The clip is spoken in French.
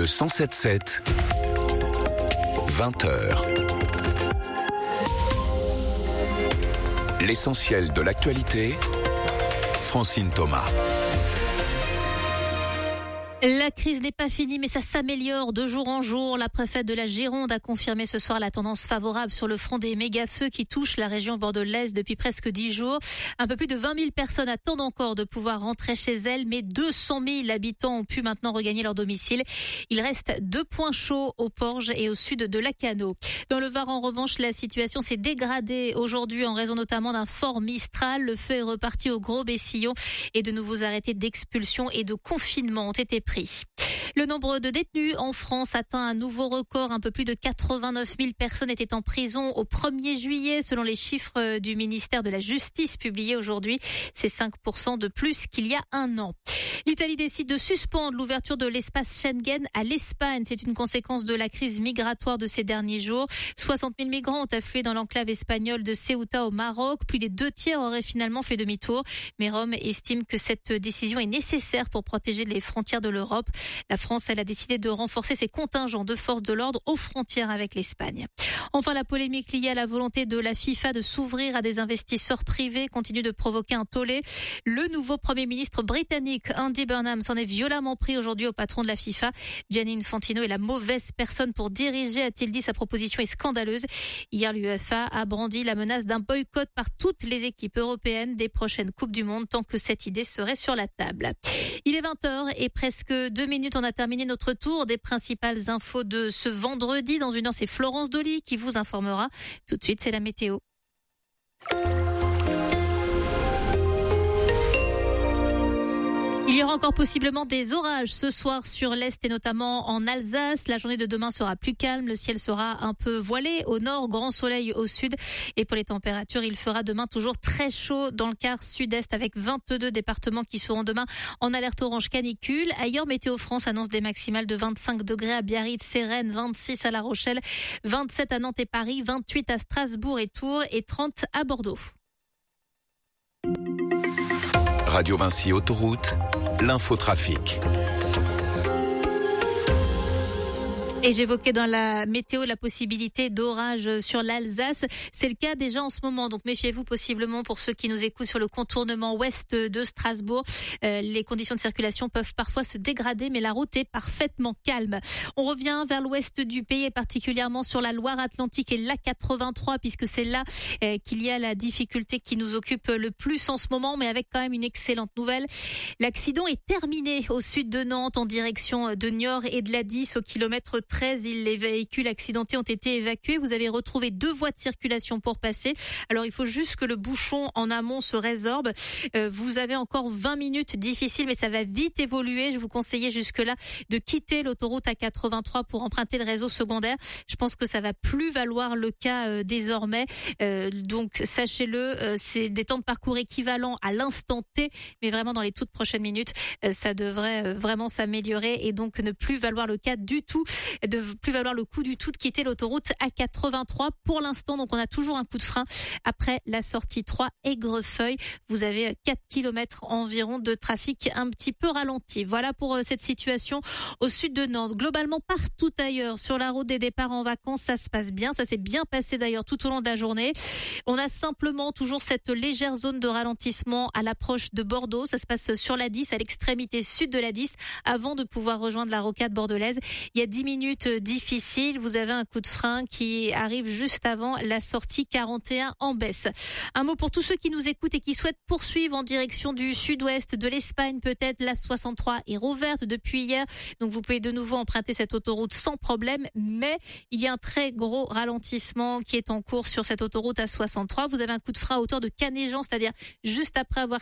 Le 107.7, 20h. L'essentiel de l'actualité, Francine Thomas. La crise n'est pas finie, mais ça s'améliore de jour en jour. La préfète de la Gironde a confirmé ce soir la tendance favorable sur le front des méga-feux qui touchent la région bordelaise depuis presque 10 jours. Un peu plus de 20 000 personnes attendent encore de pouvoir rentrer chez elles, mais 200 000 habitants ont pu maintenant regagner leur domicile. Il reste 2 points chauds au Porge et au sud de Lacanau. Dans le Var, en revanche, la situation s'est dégradée aujourd'hui en raison notamment d'un fort Mistral. Le feu est reparti au Gros Bessillon et de nouveaux arrêtés d'expulsion et de confinement ont été pris. Le nombre de détenus en France atteint un nouveau record. Un peu plus de 89 000 personnes étaient en prison au 1er juillet, selon les chiffres du ministère de la Justice publiés aujourd'hui. C'est 5% de plus qu'il y a un an. L'Italie décide de suspendre l'ouverture de l'espace Schengen à l'Espagne. C'est une conséquence de la crise migratoire de ces derniers jours. 60 000 migrants ont afflué dans l'enclave espagnole de Ceuta au Maroc. Plus des 2/3 auraient finalement fait demi-tour. Mais Rome estime que cette décision est nécessaire pour protéger les frontières de l'Europe. La France, elle a décidé de renforcer ses contingents de forces de l'ordre aux frontières avec l'Espagne. Enfin, la polémique liée à la volonté de la FIFA de s'ouvrir à des investisseurs privés continue de provoquer un tollé. Le nouveau Premier ministre britannique, Andy Burnham, s'en est violemment pris aujourd'hui au patron de la FIFA. Gianni Infantino est la mauvaise personne pour diriger, a-t-il dit. Sa proposition est scandaleuse. Hier, l'UEFA a brandi la menace d'un boycott par toutes les équipes européennes des prochaines Coupes du Monde tant que cette idée serait sur la table. Il est 20h et presque 2 minutes. On a terminé notre tour des principales infos de ce vendredi. Dans une heure, c'est Florence Dolly qui vous informera. Tout de suite, c'est la météo. Il y aura encore possiblement des orages ce soir sur l'Est et notamment en Alsace. La journée de demain sera plus calme. Le ciel sera un peu voilé au nord, grand soleil au sud. Et pour les températures, il fera demain toujours très chaud dans le quart sud-est avec 22 départements qui seront demain en alerte orange canicule. Ailleurs, Météo France annonce des maximales de 25 degrés à Biarritz et Rennes, 26 à La Rochelle, 27 à Nantes et Paris, 28 à Strasbourg et Tours et 30 à Bordeaux. Radio Vinci Autoroute, l'infotrafic. Et j'évoquais dans la météo la possibilité d'orage sur l'Alsace. C'est le cas déjà en ce moment. Donc méfiez-vous possiblement pour ceux qui nous écoutent sur le contournement ouest de Strasbourg. Les conditions de circulation peuvent parfois se dégrader, mais la route est parfaitement calme. On revient vers l'ouest du pays et particulièrement sur la Loire-Atlantique et l'A83 puisque c'est là qu'il y a la difficulté qui nous occupe le plus en ce moment, mais avec quand même une excellente nouvelle. L'accident est terminé au sud de Nantes en direction de Niort et de la 10 au kilomètre 13, les véhicules accidentés ont été évacués. Vous avez retrouvé 2 voies de circulation pour passer. Alors, il faut juste que le bouchon en amont se résorbe. Vous avez encore 20 minutes difficiles, mais ça va vite évoluer. Je vous conseillais jusque-là de quitter l'autoroute A83 pour emprunter le réseau secondaire. Je pense que ça va plus valoir le cas désormais. Donc, sachez-le, c'est des temps de parcours équivalents à l'instant T, mais vraiment dans les toutes prochaines minutes, ça devrait vraiment s'améliorer et donc ne plus valoir le cas du tout. De plus valoir le coup du tout de quitter l'autoroute A83 pour l'instant. Donc on a toujours un coup de frein après la sortie 3 Aigrefeuille. Vous avez 4 km environ de trafic un petit peu ralenti. Voilà pour cette situation au sud de Nantes. Globalement partout ailleurs sur la route des départs en vacances, ça se passe bien. Ça s'est bien passé d'ailleurs tout au long de la journée. On a simplement toujours cette légère zone de ralentissement à l'approche de Bordeaux. Ça se passe sur la 10, à l'extrémité sud de la 10, avant de pouvoir rejoindre la rocade bordelaise. Il y a 10 minutes difficiles. Vous avez un coup de frein qui arrive juste avant la sortie 41 en baisse. Un mot pour tous ceux qui nous écoutent et qui souhaitent poursuivre en direction du sud-ouest de l'Espagne. Peut-être la 63 est rouverte depuis hier. Donc vous pouvez de nouveau emprunter cette autoroute sans problème. Mais il y a un très gros ralentissement qui est en cours sur cette autoroute A63. Vous avez un coup de frein à hauteur de Canéjan, c'est-à-dire juste après avoir